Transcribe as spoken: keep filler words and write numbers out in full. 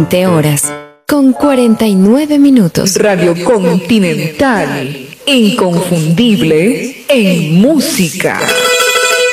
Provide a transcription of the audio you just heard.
veinte horas, con cuarenta y nueve minutos. Radio Continental, inconfundible en música.